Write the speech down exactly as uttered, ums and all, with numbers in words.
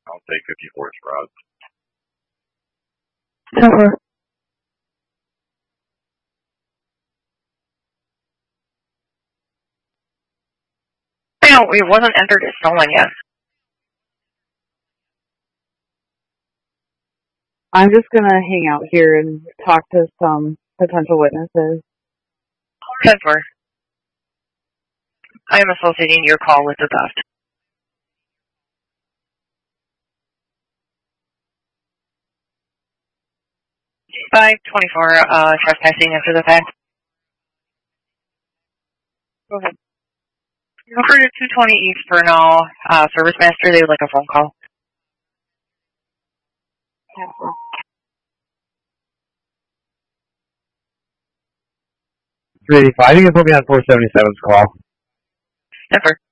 I'll take fifty-four Sprout. Cover. No, it wasn't entered as stolen yet. I'm just gonna hang out here and talk to some potential witnesses. Cover. I am associating your call with the theft. five twenty-four, uh, trespassing after the fact. Go ahead. You're over to two twenty East for now. Uh, Service Master, they would like a phone call. three eighty-five. You can put me on four seventy-seven's call. Never.